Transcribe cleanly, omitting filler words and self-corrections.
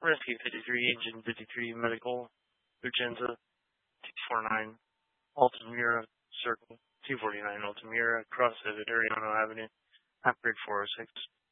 Rescue 53, Engine 53, Medical, Lucenza, 249, Altamira Circle, 249, Altamira, Cross at Ariano Avenue, Upgrade 406.